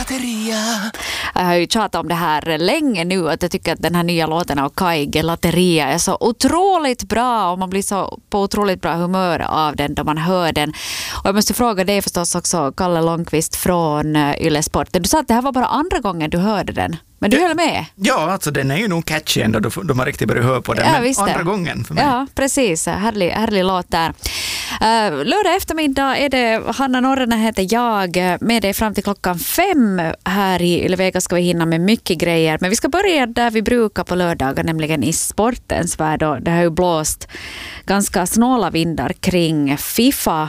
Gelateria. Jag har ju tjatat om det här länge nu, att jag tycker att den här nya låten av Kai, Gelateria, är så otroligt bra och man blir så på otroligt bra humör av den då man hör den. Och jag måste fråga dig förstås också, Kalle Långqvist från Yle Sport. Du sa att det här var bara andra gången du hörde den. Men du höll med? Ja, alltså den är ju nog catchy ändå då man riktigt börjar höra på den. Ja, men visst andra gången för mig. Ja, precis. Härlig låt där. Lördag eftermiddag är det Hanna Norrena heter jag med dig fram till 5:00 här i Yle Vega. Ska vi hinna med mycket grejer. Men vi ska börja där vi brukar på lördagar, nämligen i sportens värld. Och det har ju blåst ganska snåla vindar kring FIFA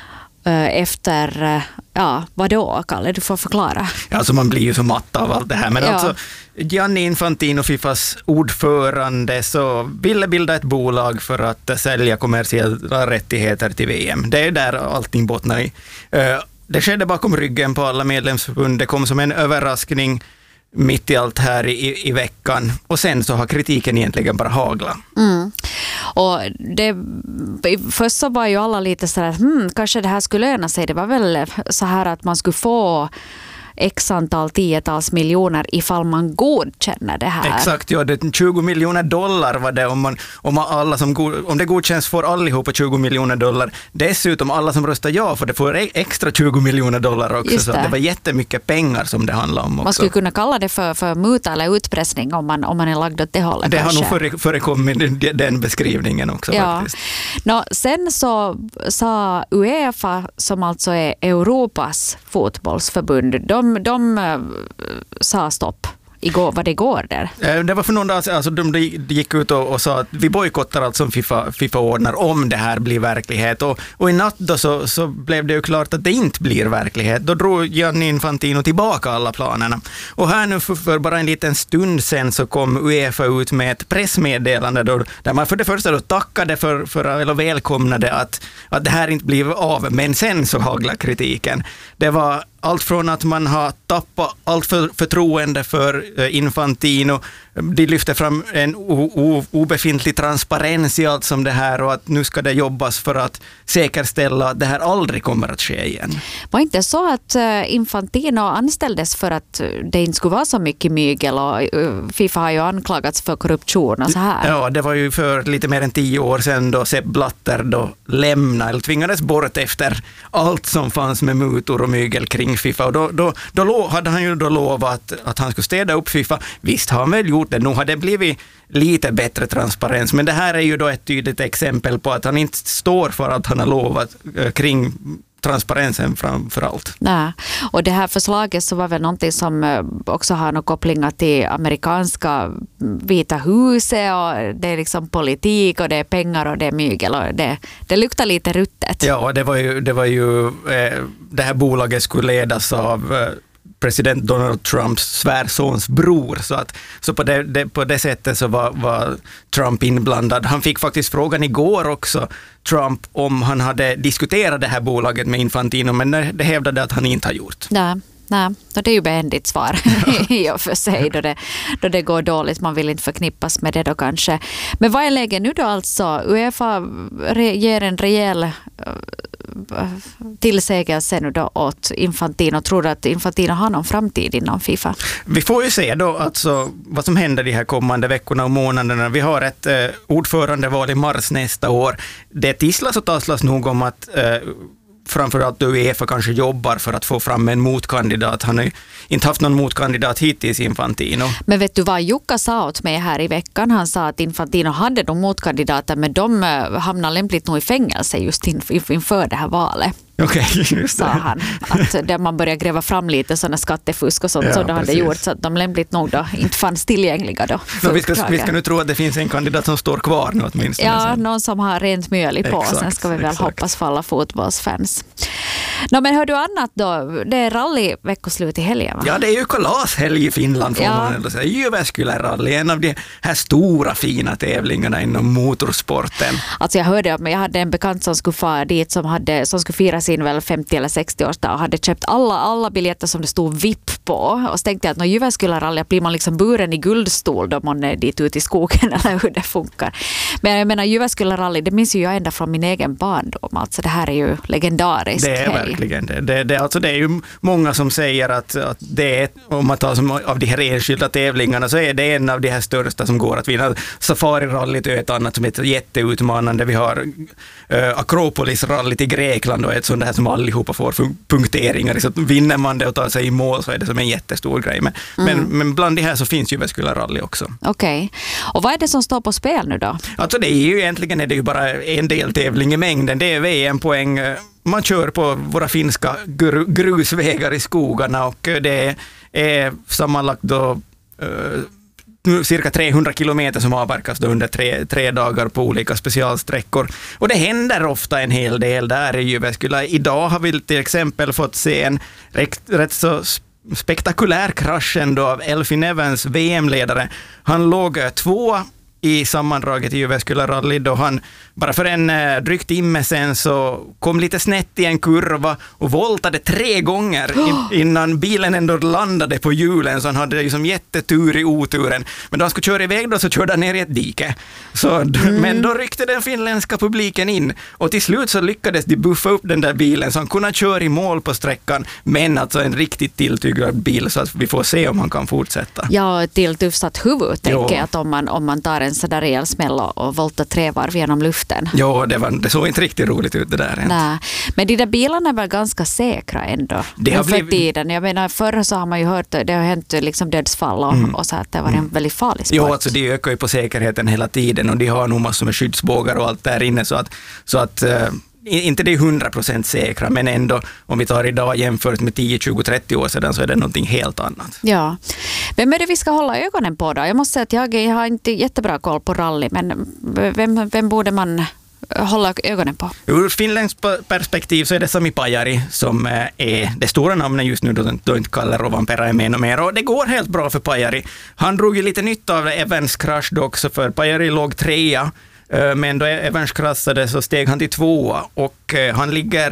efter, vad då, Kalle? Du får förklara. Alltså man blir ju så matt av allt det här. Men Ja. alltså, Gianni Infantino, Fifas ordförande, så ville bilda ett bolag för att sälja kommersiella rättigheter till VM. Det är där allting bottnar i. Det skedde bakom ryggen på alla medlemsförbund. Det kom som en överraskning mitt i allt här i veckan. Och sen så har kritiken egentligen bara haglat. Mm. Och först så var ju alla lite så här, kanske det här skulle löna sig. Det var väl så här att man skulle få x antal 10-tals miljoner ifall man godkänner det här. Exakt, ja, det $20 miljoner var det om det godkänns får allihopa $20 miljoner. Dessutom alla som röstar ja för det får extra $20 miljoner också. Så det var jättemycket pengar som det handlar om också. Man skulle kunna kalla det för muta eller utpressning om man är lagd åt det hållet. Det kanske. har nog förekommit den beskrivningen också faktiskt. Sen så sa UEFA, som alltså är Europas fotbollsförbund, de sa stopp. Igår, var det igår där? Det var för någon dag sedan, alltså de gick ut och sa att vi bojkottar allt som FIFA ordnar om det här blir verklighet. Och i natt då så blev det ju klart att det inte blir verklighet. Då drog Gianni Infantino tillbaka alla planerna. Och här nu för bara en liten stund sen så kom UEFA ut med ett pressmeddelande där man för det första då tackade eller välkomnade att det här inte blev av. Men sen så hagla kritiken. Det var allt från att man har tappat allt förtroende för Infantino. De lyfter fram en obefintlig transparens i allt som det här och att nu ska det jobbas för att säkerställa att det här aldrig kommer att ske igen. Var inte så att Infantino anställdes för att det inte skulle vara så mycket mygel och FIFA har ju anklagats för korruption och så här? Ja, det var ju för lite mer än 10 år sedan då Sepp Blatter då lämnade eller tvingades bort efter allt som fanns med mutor och mygel kring FIFA. Och då hade han ju då lovat att han skulle städa upp FIFA. Visst har han väl gjort det. Nu har det blivit lite bättre transparens. Men det här är ju då ett tydligt exempel på att han inte står för att han har lovat kring transparensen framför allt. Nej. Och det här förslaget så var väl någonting som också har några kopplingar till amerikanska Vita huset och det är liksom politik och det är pengar och det är mygel och det luktar lite ruttet. Ja, det var ju det här bolaget skulle ledas av president Donald Trumps svärsons bror. Så på det sättet så var Trump inblandad. Han fick faktiskt frågan igår också, Trump, om han hade diskuterat det här bolaget med Infantino, men det hävdade att han inte har gjort. Nej, det är ju behändigt svar i och för sig då det går dåligt. Man vill inte förknippas med det då kanske. Men vad är läget nu då alltså? UEFA ger en rejäl tillsägelse nu då åt Infantino. Tror du att Infantino har någon framtid inom FIFA? Vi får ju se då alltså vad som händer de här kommande veckorna och månaderna. Vi har ett ordförandeval i mars nästa år. Det tisslas och tasslas nog om att framförallt UEFA kanske jobbar för att få fram en motkandidat. Han har inte haft någon motkandidat hittills, Infantino. Men vet du vad Jukka sa åt mig här i veckan? Han sa att Infantino hade de motkandidater, men de hamnar lämpligt nog i fängelse just inför det här valet. Okej, just det. Sa han. Att där man börjar gräva fram lite sådana skattefusk och sånt som de hade gjort, så att de lämpligt nog då inte fanns tillgängliga då. Vi ska nu tro att det finns en kandidat som står kvar nu åtminstone. Ja, någon som har rent mjöl i påsen. Sen ska vi väl hoppas för alla fotbollsfans. Men hör du annat då? Det är rally-veckoslut i helgen, va? Ja, det är ju kalashelg i Finland får man ändå säga. Jyväskylä-rally, en av de här stora fina tävlingarna inom motorsporten. Alltså jag hörde om, jag hade en bekant som skulle fara dit som skulle fira sin väl 50 eller 60-årsdag och hade köpt alla biljetter som det stod VIP på. Och så tänkte jag att när Jyväskylä-rally blir man liksom buren i guldstol då man är dit ut i skogen eller hur det funkar. Men jag menar Jyväskylä-rally, det minns ju jag ända från min egen barndom. Alltså det här är ju legendariskt. Det är verkligen. Det är ju många som säger att det är, om man tar som av de här enskilda tävlingarna, så är det en av de här största som går att vinna. Safari-rallyt är ett annat som är jätteutmanande. Vi har Akropolis-rallyt i Grekland och ett sånt där som allihopa får punkteringar. Så vinner man det och tar sig i mål så är det som en jättestor grej. Men bland de här så finns ju Jyväskylä-rally också. Okej. Och vad är det som står på spel nu då? Alltså det är ju egentligen är det ju bara en deltävling i mängden. Det är VM-poäng. Man kör på våra finska grusvägar i skogarna och det är sammanlagt då cirka 300 kilometer som avverkas då under tre dagar på olika specialsträckor. Och det händer ofta en hel del där i Jyväskylä. Idag har vi till exempel fått se en rätt så spektakulär krasch ändå av Elfyn Evans, VM-ledare. Han låg 2 i sammandraget i Jyväskylä-rally då han bara för en drygt timme sen så kom lite snett i en kurva och voltade 3 gånger innan bilen ändå landade på hjulen, så han hade liksom jättetur i oturen. Men då han skulle köra iväg då så körde han ner i ett dike. Men då ryckte den finländska publiken in och till slut så lyckades de buffa upp den där bilen så han kunde köra i mål på sträckan, men alltså en riktigt tilltygad bil, så att vi får se om han kan fortsätta. Ja, tilltufsat huvud tänker jag att om man tar en sådär rejäl smäll och voltar 3 varv genom luften. Ja, det såg inte riktigt roligt ut det där. Nej, men de där bilarna var ganska säkra ändå. Det har blivit tiden. Jag menar, förr så har man ju hört det har hänt liksom dödsfall och så att det var en väldigt farlig sport. Jo, alltså de ökar ju på säkerheten hela tiden och de har nog massor med skyddsbågar och allt där inne så att inte det är 100% säkra, men ändå om vi tar idag jämfört med 10, 20, 30 år sedan så är det någonting helt annat. Ja. Vem är det vi ska hålla ögonen på då? Jag måste säga att jag har inte jättebra koll på rally, men vem borde man hålla ögonen på? Ur finländskt perspektiv så är det Sami Pajari som är det stora namnet just nu då inte Kalle Rovanperä är med och mer. Och det går helt bra för Pajari. Han drog ju lite nytta av Evans krasch då också, för Pajari låg 3, men då Evans kraschade så steg han till 2 och han ligger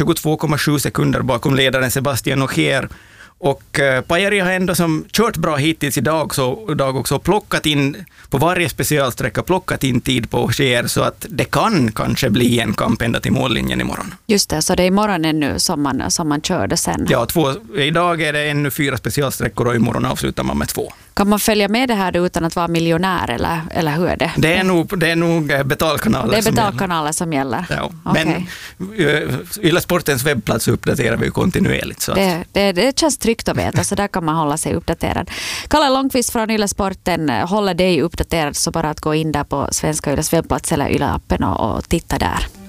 22,7 sekunder bakom ledaren Sebastian Ogier. Och Pajari har ändå som kört bra hittills idag också plockat in på varje specialsträcka, plockat in tid på Ogier, så att det kan kanske bli en kamp ända till mållinjen imorgon. Just det, så det är imorgon ännu som man körde sen. Ja, idag är det ännu 4 specialsträckor och imorgon avslutar man med 2. Kan man följa med det här utan att vara miljonär eller hur är det? Det är nog betalkanaler. Det är betalkanaler som gäller. Ja. Okay. Men Yle Sportens webbplats uppdaterar vi kontinuerligt. Så det känns tryggt att veta, så där kan man hålla sig uppdaterad. Kalle Långqvist från Yle Sporten håller dig uppdaterad, så bara att gå in där på Svenska Yles webbplats eller Yle-appen och titta där.